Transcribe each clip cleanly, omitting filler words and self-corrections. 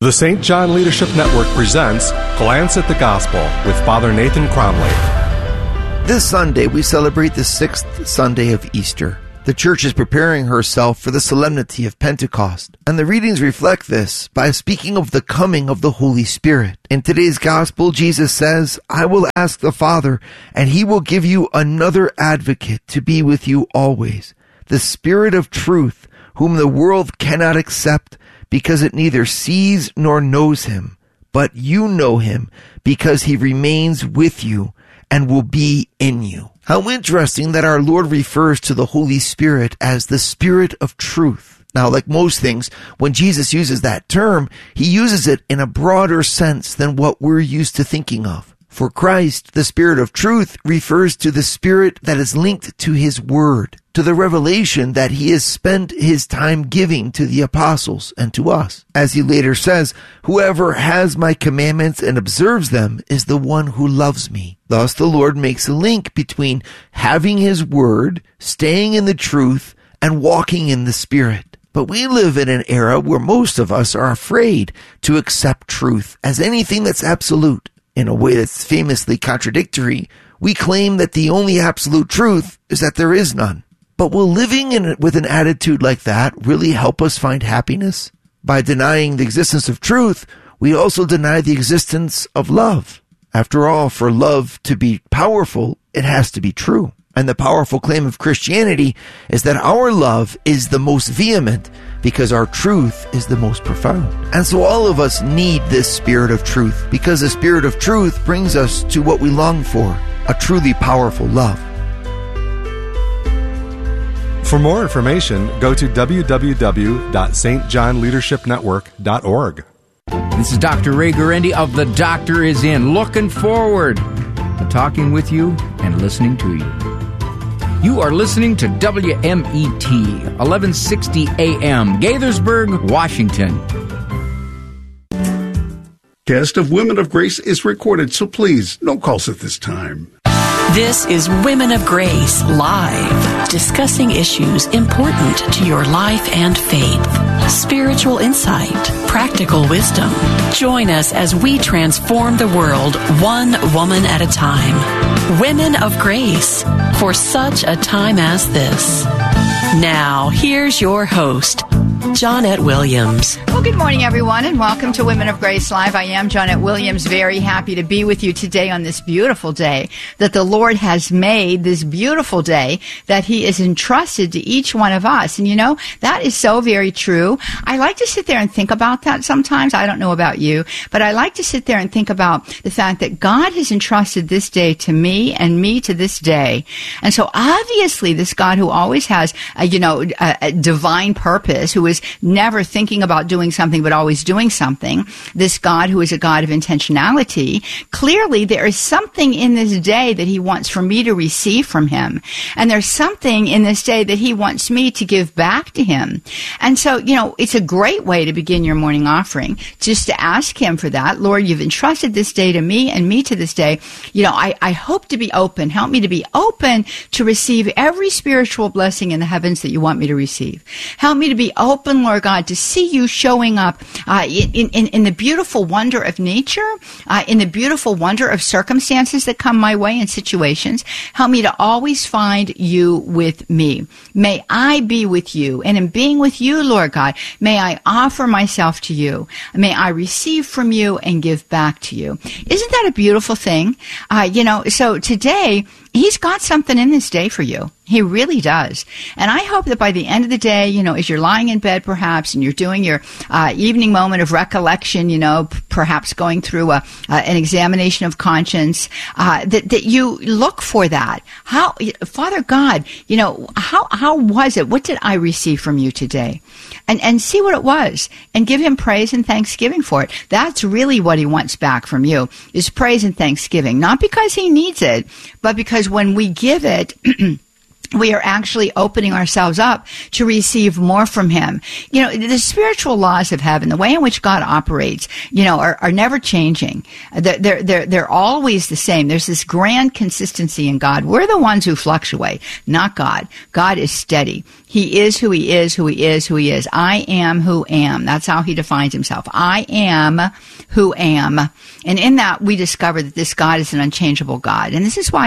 The St. John Leadership Network presents Glance at the Gospel with Father Nathan Cromley. This Sunday, we celebrate the 6th Sunday of Easter. The Church is preparing herself for the solemnity of Pentecost, and the readings reflect this by speaking of the coming of the Holy Spirit. In today's Gospel, Jesus says, "I will ask the Father, and He will give you another advocate to be with you always, the Spirit of truth, whom the world cannot accept, because it neither sees nor knows Him. But you know Him, because He remains with you and will be in you." How interesting that our Lord refers to the Holy Spirit as the Spirit of truth. Now, like most things, when Jesus uses that term, He uses it in a broader sense than what we're used to thinking of. For Christ, the Spirit of truth refers to the Spirit that is linked to His Word, to the revelation that He has spent His time giving to the apostles and to us. As He later says, "Whoever has my commandments and observes them is the one who loves me." Thus the Lord makes a link between having His Word, staying in the truth, and walking in the Spirit. But we live in an era where most of us are afraid to accept truth as anything that's absolute. In a way that's famously contradictory, we claim that the only absolute truth is that there is none. But will living with an attitude like that really help us find happiness? By denying the existence of truth, we also deny the existence of love. After all, for love to be powerful, it has to be true. And the powerful claim of Christianity is that our love is the most vehement because our truth is the most profound. And so all of us need this Spirit of truth, because the Spirit of truth brings us to what we long for, a truly powerful love. For more information, go to www.stjohnleadershipnetwork.org. This is Dr. Ray Guarendi of The Doctor Is In, looking forward to talking with you and listening to you. You are listening to WMET, 1160 AM, Gaithersburg, Washington. Cast of Women of Grace is recorded, so please, no calls at this time. This is Women of Grace Live, discussing issues important to your life and faith. Spiritual insight, practical wisdom. Join us as we transform the world one woman at a time. Women of Grace, for such a time as this. Now, here's your host, Johnette Williams. Well, good morning, everyone, and welcome to Women of Grace Live. I am Johnette Williams, very happy to be with you today on this beautiful day that the Lord has made, this beautiful day that He has entrusted to each one of us. And you know, that is so very true. I like to sit there and think about that sometimes. I don't know about you, but I like to sit there and think about the fact that God has entrusted this day to me and me to this day. And so obviously this God who always has a divine purpose, who is never thinking about doing something but always doing something, this God who is a God of intentionality, clearly there is something in this day that He wants for me to receive from Him. And there's something in this day that He wants me to give back to Him. And so, you know, it's a great way to begin your morning offering, just to ask Him for that. Lord, You've entrusted this day to me and me to this day. You know, I hope to be open. Help me to be open to receive every spiritual blessing in the heavens that You want me to receive. Help me to be open, Lord God, to see You showing up in the beautiful wonder of nature, in the beautiful wonder of circumstances that come my way and situations. Help me to always find You with me. May I be with You, and in being with You, Lord God, may I offer myself to You. May I receive from You and give back to You. Isn't that a beautiful thing? So today, He's got something in this day for you. He really does. And I hope that by the end of the day, you know, as you're lying in bed perhaps and you're doing your evening moment of recollection, you know, perhaps going through an examination of conscience, that you look for that. How, Father God, you know, how was it? What did I receive from You today? And see what it was and give Him praise and thanksgiving for it. That's really what He wants back from you, is praise and thanksgiving. Not because He needs it, but because when we give it, we are actually opening ourselves up to receive more from Him. You know, the spiritual laws of heaven, the way in which God operates, you know, are never changing. They're always the same. There's this grand consistency in God. We're the ones who fluctuate, not God. God is steady. He is who he is, who he is, who he is. I am who am. That's how he defines himself. I am who am. And in that, we discover that this God is an unchangeable God. And this is why,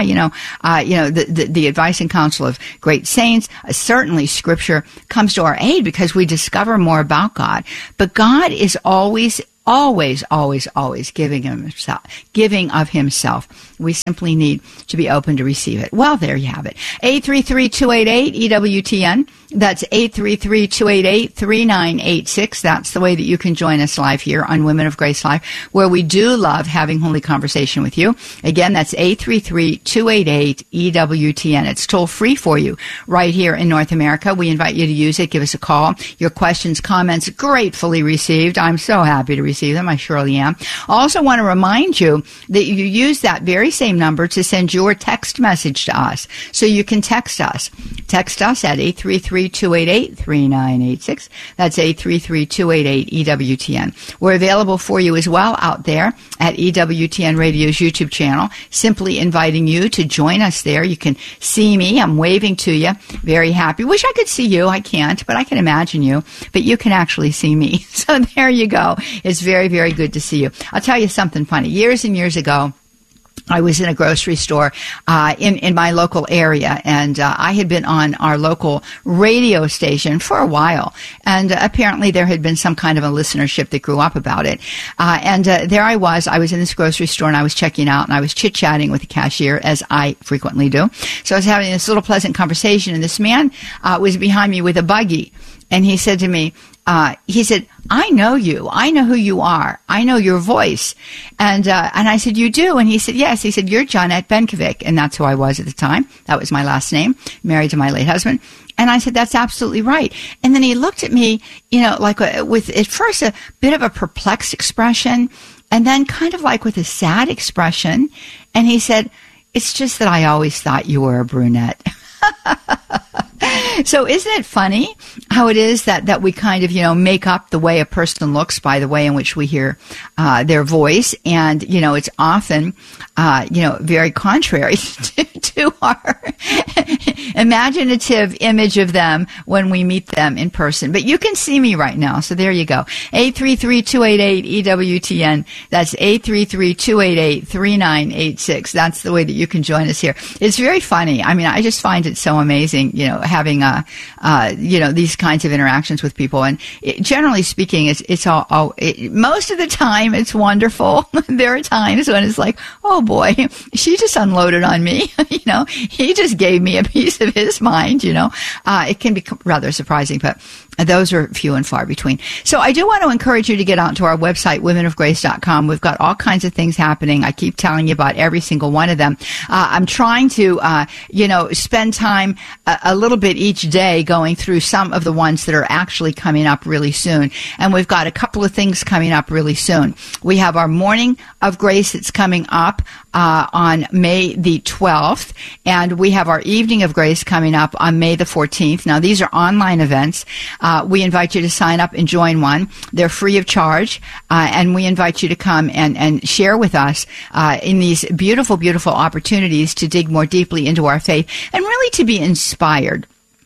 the advice and counsel of great saints, certainly Scripture comes to our aid because we discover more about God. But God is always giving of himself. We simply need to be open to receive it. Well, there you have it. 833-288-EWTN. That's 833-288-3986. That's the way that you can join us live here on Women of Grace Live, where we do love having holy conversation with you. Again, that's 833-288-EWTN. It's toll free for you right here in North America. We invite you to use it. Give us a call. Your questions, comments, gratefully received. I'm so happy to receive them. I surely am. Also want to remind you that you use that very same number to send your text message to us. So you can text us. Text us at 833-288-3986. That's 833-288-EWTN. We're available for you as well out there at EWTN Radio's YouTube channel. Simply inviting you to join us there. You can see me. I'm waving to you. Very happy. Wish I could see you. I can't, but I can imagine you. But you can actually see me. So there you go. It's very, very good to see you. I'll tell you something funny. Years and years ago, I was in a grocery store in my local area, and I had been on our local radio station for a while, and apparently there had been some kind of a listenership that grew up about it. And there I was in this grocery store, and I was checking out, and I was chit-chatting with the cashier, as I frequently do. So I was having this little pleasant conversation, and this man was behind me with a buggy, and he said to me, I know you. I know who you are. I know your voice. And I said, you do? And he said, yes. He said, you're Johnette Benkovic. And that's who I was at the time. That was my last name, married to my late husband. And I said, that's absolutely right. And then he looked at me, like with at first a bit of a perplexed expression, and then kind of like with a sad expression. And he said, it's just that I always thought you were a brunette. So isn't it funny how it is that we kind of, make up the way a person looks by the way in which we hear their voice. And, it's often, very contrary to our imaginative image of them when we meet them in person. But you can see me right now. So there you go. 833-288-EWTN. That's 833-288-3986. That's the way that you can join us here. It's very funny. I mean, I just find it so amazing, having these kinds of interactions with people. And generally speaking, it's all most of the time it's wonderful. There are times when it's like, oh boy, she just unloaded on me. He just gave me a piece of his mind. It can be rather surprising, but those are few and far between. So I do want to encourage you to get out to our website, womenofgrace.com. We've got all kinds of things happening. I keep telling you about every single one of them. I'm trying to, spend time a little bit each day going through some of the ones that are actually coming up really soon. And we've got a couple of things coming up really soon. We have our Morning of Grace that's coming up on May the 12th, and we have our Evening of Grace coming up on May the 14th. Now, these are online events. We invite you to sign up and join one. They're free of charge, and we invite you to come and share with us in these beautiful, beautiful opportunities to dig more deeply into our faith and really to be inspired.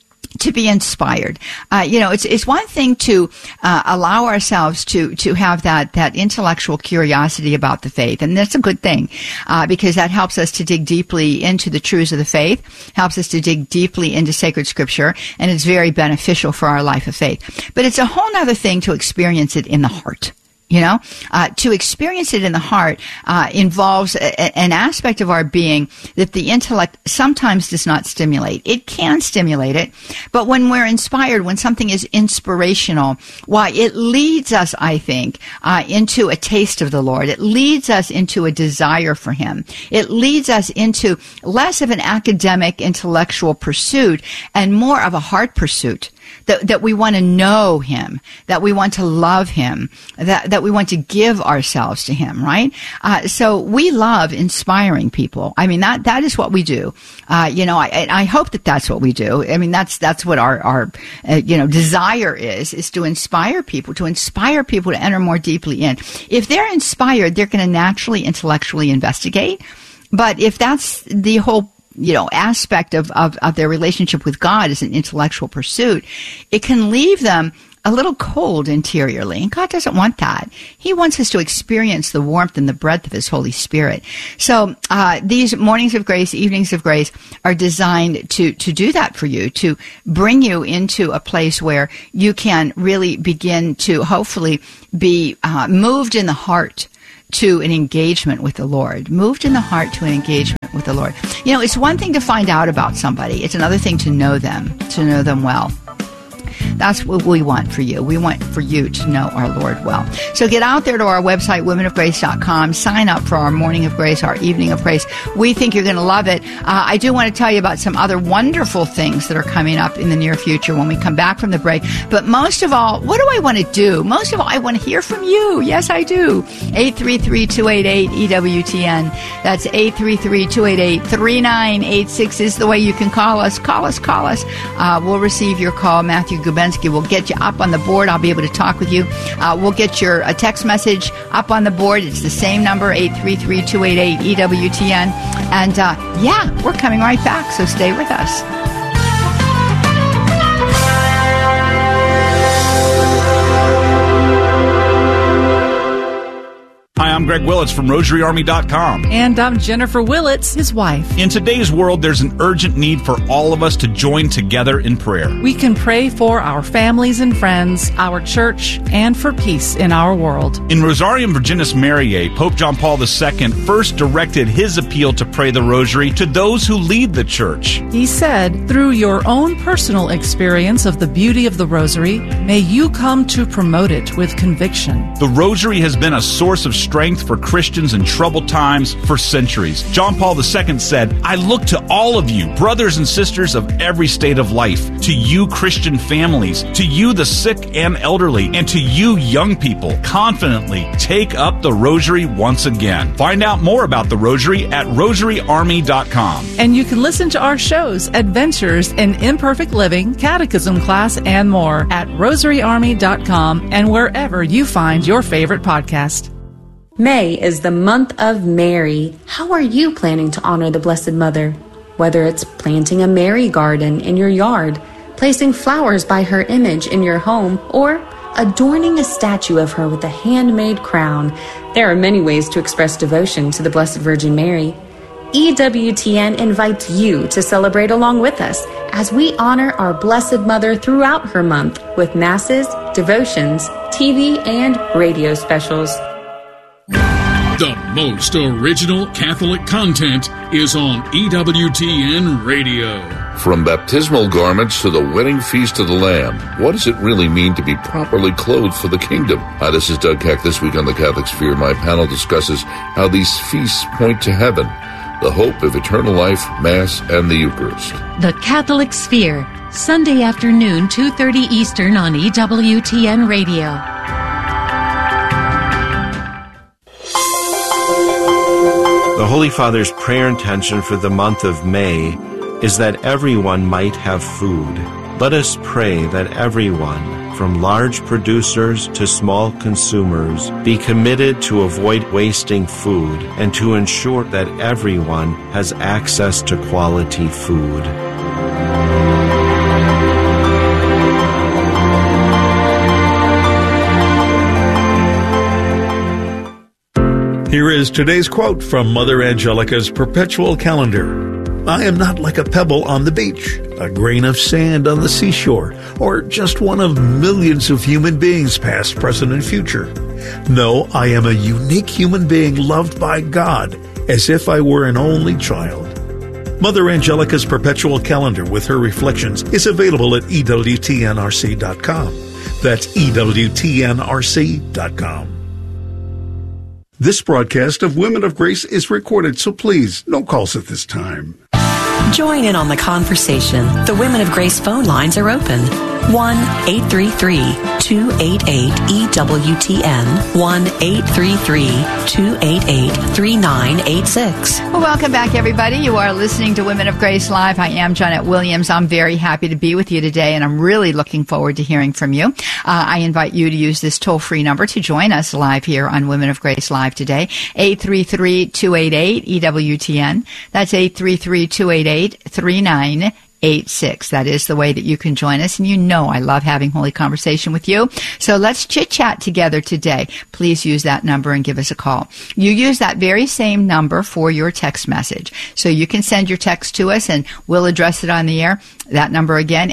It's one thing to allow ourselves to have that intellectual curiosity about the faith, and that's a good thing because that helps us to dig deeply into the truths of the faith, helps us to dig deeply into sacred scripture, and it's very beneficial for our life of faith. But it's a whole other thing to experience it in the heart. To experience it in the heart involves an aspect of our being that the intellect sometimes does not stimulate. It can stimulate it, but when we're inspired, when something is inspirational, it leads us, I think, into a taste of the Lord. It leads us into a desire for Him. It leads us into less of an academic, intellectual pursuit and more of a heart pursuit. That we want to know Him, that we want to love Him, that we want to give ourselves to Him, right? So we love inspiring people. I mean, that is what we do. I hope that that's what we do. I mean, that's what our desire is to inspire people to enter more deeply in. If they're inspired, they're going to naturally intellectually investigate. But if that's the whole aspect of their relationship with God is an intellectual pursuit, it can leave them a little cold interiorly. And God doesn't want that. He wants us to experience the warmth and the breadth of His Holy Spirit. So these mornings of grace, evenings of grace are designed to do that for you, to bring you into a place where you can really begin to hopefully be moved in the heart to an engagement with the Lord. Moved in the heart to an engagement with the Lord. It's one thing to find out about somebody. It's another thing to know them well. That's what we want for you. We want for you to know our Lord well. So get out there to our website, womenofgrace.com. Sign up for our Morning of Grace, our Evening of Grace. We think you're going to love it. I do want to tell you about some other wonderful things that are coming up in the near future when we come back from the break. But most of all, what do I want to do? Most of all, I want to hear from you. Yes, I do. 833-288-EWTN. That's 833-288-3986 is the way you can call us. Call us. We'll receive your call. Matthew Gubensky will get you up on the board. I'll be able to talk with you. We'll get your text message up on the board. It's the same number, 833-288-EWTN. And we're coming right back, so stay with us. Hi, I'm Greg Willits from RosaryArmy.com. And I'm Jennifer Willits, his wife. In today's world, there's an urgent need for all of us to join together in prayer. We can pray for our families and friends, our church, and for peace in our world. In Rosarium Virginis Mariae, Pope John Paul II first directed his appeal to pray the rosary to those who lead the church. He said, through your own personal experience of the beauty of the rosary, may you come to promote it with conviction. The rosary has been a source of strength for Christians in troubled times for centuries. John Paul II said, I look to all of you, brothers and sisters of every state of life, to you Christian families, to you the sick and elderly, and to you young people, confidently take up the rosary once again. Find out more about the rosary at rosaryarmy.com. And you can listen to our shows, Adventures in Imperfect Living, Catechism Class, and more at rosaryarmy.com and wherever you find your favorite podcast. May is the month of Mary. How are you planning to honor the Blessed Mother? Whether it's planting a Mary garden in your yard, placing flowers by her image in your home, or adorning a statue of her with a handmade crown, there are many ways to express devotion to the Blessed Virgin Mary. EWTN invites you to celebrate along with us as we honor our Blessed Mother throughout her month with masses, devotions, TV, and radio specials. The most original Catholic content is on EWTN Radio. From baptismal garments to the wedding feast of the Lamb, what does it really mean to be properly clothed for the kingdom? Hi, this is Doug Keck. This week on the Catholic Sphere, my panel discusses how these feasts point to heaven, the hope of eternal life, Mass, and the Eucharist. The Catholic Sphere, Sunday afternoon, 2:30 Eastern on EWTN Radio. The Holy Father's prayer intention for the month of May is that everyone might have food. Let us pray that everyone, from large producers to small consumers, be committed to avoid wasting food and to ensure that everyone has access to quality food. Here is today's quote from Mother Angelica's Perpetual Calendar. I am not like a pebble on the beach, a grain of sand on the seashore, or just one of millions of human beings, past, present, and future. No, I am a unique human being loved by God, as if I were an only child. Mother Angelica's Perpetual Calendar with her reflections is available at EWTNRC.com. That's EWTNRC.com. This broadcast of Women of Grace is recorded, so please, no calls at this time. Join in on the conversation. The Women of Grace phone lines are open. 1-833-288-EWTN, 1-833-288-3986. Well, welcome back, everybody. You are listening to Women of Grace Live. I am Janet Williams. I'm very happy to be with you today, and I'm really looking forward to hearing from you. I invite you to use this toll-free number to join us live here on Women of Grace Live today, 833-288-EWTN. That's 833-288-3986. That is the way that you can join us. And you know I love having holy conversation with you. So let's chit-chat together today. Please use that number and give us a call. You use that very same number for your text message. So you can send your text to us and we'll address it on the air. That number again,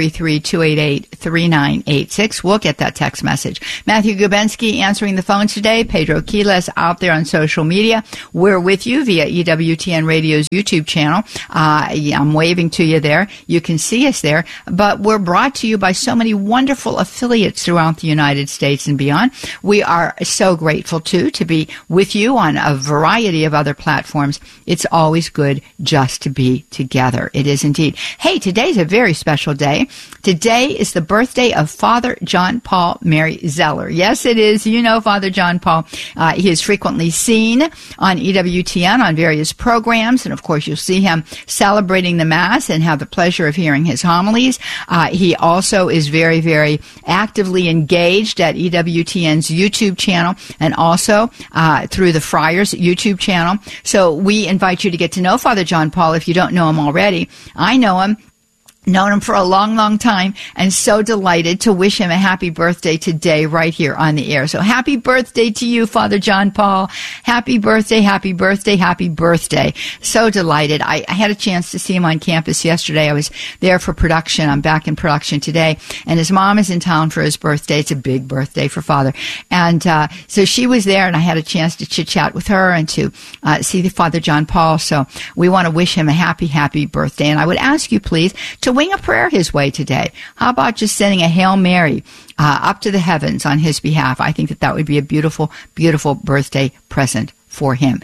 833-288-3986. We'll get that text message. Matthew Gubensky answering the phones today. Pedro Quiles out there on social media. We're with you via EWTN Radio's YouTube channel. I'm waving to you there. You can see us there, but we're brought to you by so many wonderful affiliates throughout the United States and beyond. We are so grateful, too, to be with you on a variety of other platforms. It's always good just to be together. It is indeed. Hey, today's a very special day. Today is the birthday of Father John Paul Mary Zeller. Yes, it is. You know Father John Paul. He is frequently seen on EWTN on various programs, and of course you'll see him celebrating the Mass and have the pleasure of hearing his homilies. He also is very, very actively engaged at EWTN's YouTube channel and also through the Friars YouTube channel. So we invite you to get to know Father John Paul if you don't know him already. I know him. Known him for a long, long time, and so delighted to wish him a happy birthday today right here on the air. So happy birthday to you, Father John Paul. Happy birthday, happy birthday, happy birthday. So delighted. I had a chance to see him on campus yesterday. I was there for production. I'm back in production today, and his mom is in town for his birthday. It's a big birthday for Father. And so she was there, and I had a chance to chit-chat with her and to see the Father John Paul. So we want to wish him a happy, happy birthday. And I would ask you, please, to wing a prayer his way today. How about just sending a Hail Mary up to the heavens on his behalf? I think that would be a beautiful, beautiful birthday present for him.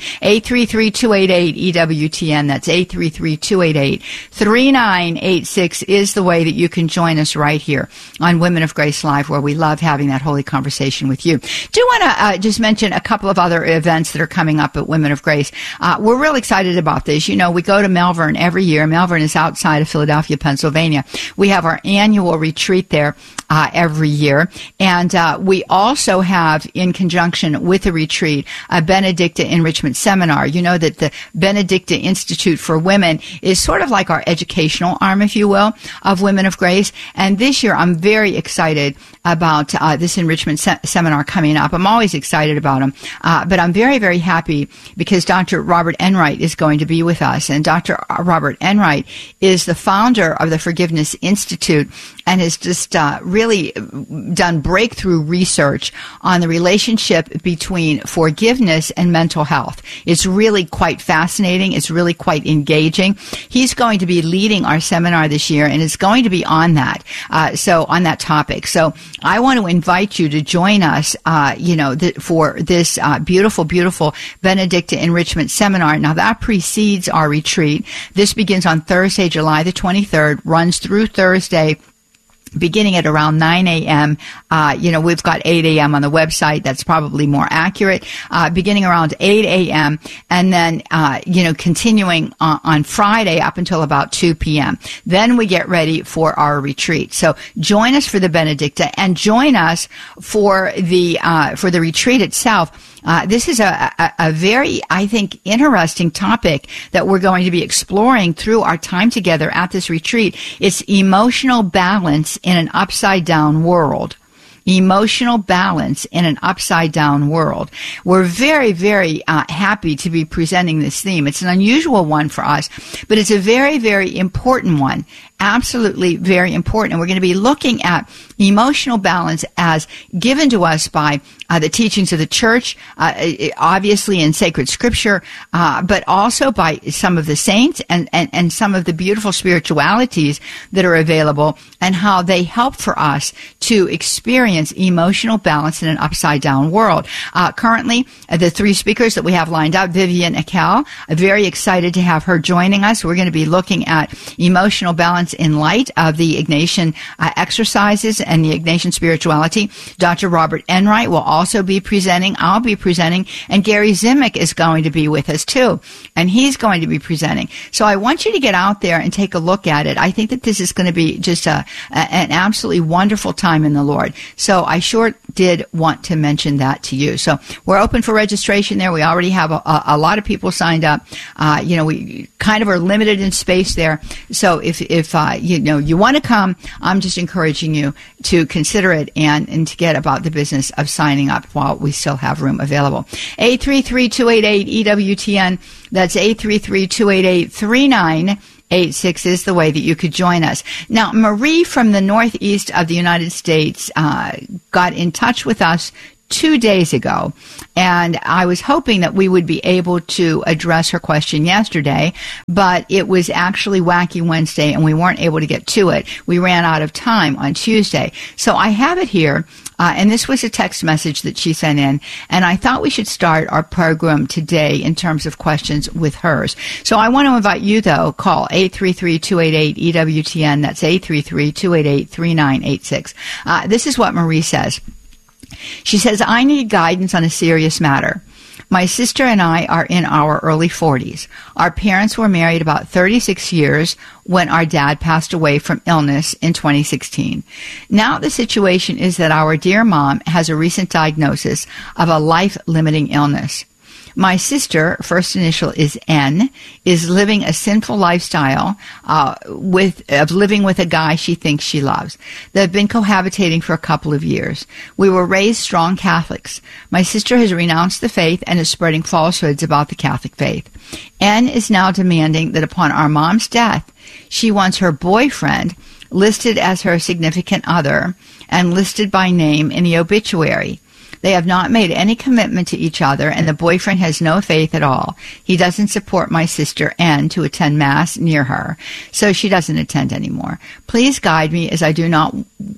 833-288-EWTN. That's 833-288-3986 is the way that you can join us right here on Women of Grace Live, where we love having that holy conversation with you. Do want to just mention a couple of other events that are coming up at Women of Grace. We're real excited about this. You know, we go to Malvern every year. Malvern is outside of Philadelphia, Pennsylvania. We have our annual retreat there every year. And we also have, in conjunction with the retreat, a Benedicta Enrichment Seminar. You know that the Benedicta Institute for Women is sort of like our educational arm, if you will, of Women of Grace. And this year, I'm very excited about this enrichment seminar coming up. I'm always excited about them. But I'm very, very happy because Dr. Robert Enright is going to be with us. And Dr. Robert Enright is the founder of the Forgiveness Institute and has just really done breakthrough research on the relationship between forgiveness and mental health. It's really quite fascinating. It's really quite engaging. He's going to be leading our seminar this year, and it's going to be on that, on that topic. So I want to invite you to join us, for this beautiful, beautiful Benedicta Enrichment Seminar. Now, that precedes our retreat. This begins on Thursday, July the 23rd, runs through Thursday, beginning at around 9 a.m. We've got 8 a.m. on the website. That's probably more accurate. Beginning around 8 a.m. and then, continuing on Friday up until about 2 p.m. Then we get ready for our retreat. So join us for the Benedicta and join us for the retreat itself. This is a very, I think, interesting topic that we're going to be exploring through our time together at this retreat. It's emotional balance in an upside-down world. Emotional balance in an upside-down world. We're very, very happy to be presenting this theme. It's an unusual one for us, but it's a very, very important one. Absolutely very important. And we're going to be looking at emotional balance as given to us by the teachings of the church, obviously in sacred scripture, but also by some of the saints and some of the beautiful spiritualities that are available and how they help for us to experience emotional balance in an upside-down world. Currently, the three speakers that we have lined up, Vivian Akel, very excited to have her joining us. We're going to be looking at emotional balance that's in light of the Ignatian exercises and the Ignatian spirituality. Dr. Robert Enright will also be presenting. I'll be presenting, and Gary Zimick is going to be with us too, and he's going to be presenting. So I want you to get out there and take a look at it. I think that this is going to be just an absolutely wonderful time in the Lord. So I sure did want to mention that to you. So we're open for registration there. We already have a lot of people signed up. We kind of are limited in space there. So if you want to come, I'm just encouraging you to consider it and to get about the business of signing up while we still have room available. 833-288-EWTN. That's 833-288-3986 is the way that you could join us. Now, Marie from the northeast of the United States got in touch with us 2 days ago, and I was hoping that we would be able to address her question yesterday, but it was actually Wacky Wednesday, and we weren't able to get to it. We ran out of time on Tuesday. So I have it here, and this was a text message that she sent in, and I thought we should start our program today in terms of questions with hers. So I want to invite you, though, call 833-288-EWTN. That's 833-288-3986. This is what Marie says. She says, I need guidance on a serious matter. My sister and I are in our early 40s. Our parents were married about 36 years when our dad passed away from illness in 2016. Now the situation is that our dear mom has a recent diagnosis of a life-limiting illness. My sister, first initial is N, is living a sinful lifestyle of living with a guy she thinks she loves. They've been cohabitating for a couple of years. We were raised strong Catholics. My sister has renounced the faith and is spreading falsehoods about the Catholic faith. N is now demanding that upon our mom's death, she wants her boyfriend listed as her significant other and listed by name in the obituary. They have not made any commitment to each other, and the boyfriend has no faith at all. He doesn't support my sister Anne to attend Mass near her, so she doesn't attend anymore. Please guide me, as I do not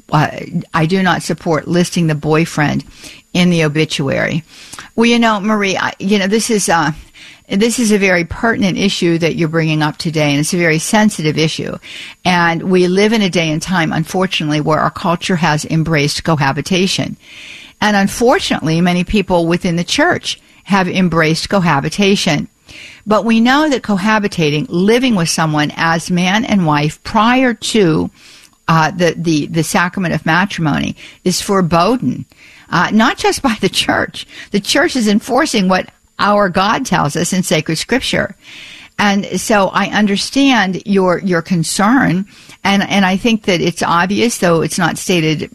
support listing the boyfriend in the obituary. Well, Marie, this is a very pertinent issue that you're bringing up today, and it's a very sensitive issue. And we live in a day and time, unfortunately, where our culture has embraced cohabitation. And unfortunately, many people within the church have embraced cohabitation. But we know that cohabitating, living with someone as man and wife prior to the sacrament of matrimony, is forbidden, not just by the church. The church is enforcing what our God tells us in sacred scripture. And so I understand your concern, and I think that it's obvious, though it's not stated,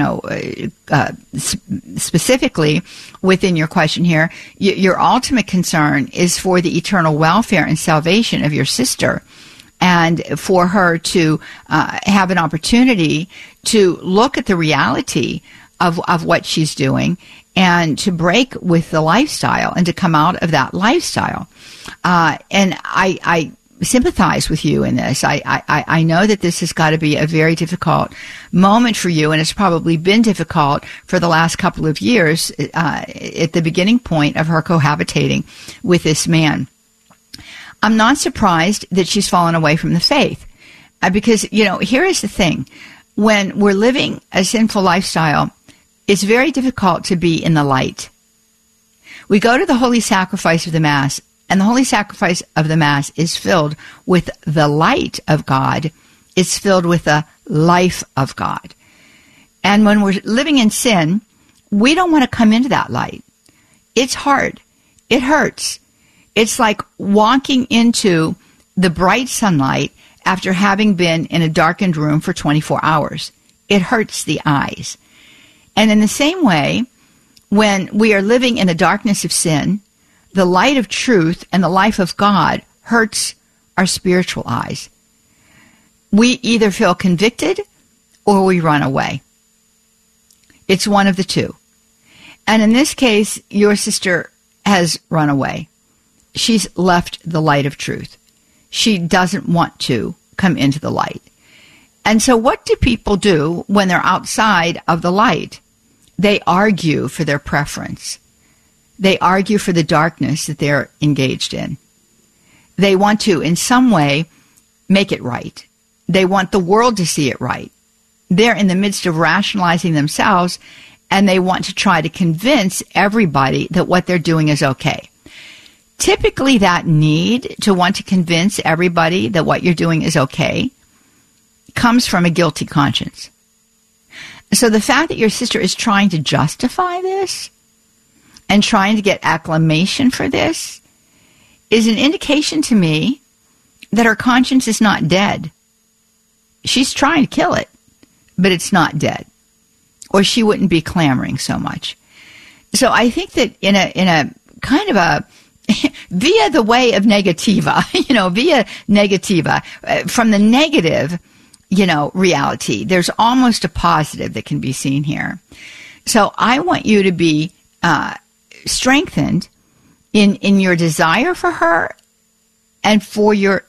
specifically within your question here. Your ultimate concern is for the eternal welfare and salvation of your sister, and for her to have an opportunity to look at the reality of what she's doing and to break with the lifestyle and to come out of that lifestyle. And I sympathize with you in this. I know that this has got to be a very difficult moment for you, and it's probably been difficult for the last couple of years at the beginning point of her cohabitating with this man. I'm not surprised that she's fallen away from the faith because, here is the thing. When we're living a sinful lifestyle, it's very difficult to be in the light. We go to the holy sacrifice of the Mass, and the holy sacrifice of the Mass is filled with the light of God. It's filled with the life of God. And when we're living in sin, we don't want to come into that light. It's hard. It hurts. It's like walking into the bright sunlight after having been in a darkened room for 24 hours. It hurts the eyes. And in the same way, when we are living in the darkness of sin, the light of truth and the life of God hurts our spiritual eyes. We either feel convicted or we run away. It's one of the two. And in this case, your sister has run away. She's left the light of truth. She doesn't want to come into the light. And so what do people do when they're outside of the light? They argue for their preference. They argue for the darkness that they're engaged in. They want to, in some way, make it right. They want the world to see it right. They're in the midst of rationalizing themselves, and they want to try to convince everybody that what they're doing is okay. Typically, that need to want to convince everybody that what you're doing is okay comes from a guilty conscience. So the fact that your sister is trying to justify this and trying to get acclamation for this is an indication to me that her conscience is not dead. She's trying to kill it, but it's not dead, or she wouldn't be clamoring so much. So I think that in a kind of a via the way of negativa, via negativa, from the negative, reality, there's almost a positive that can be seen here. So I want you to be strengthened in your desire for her and for your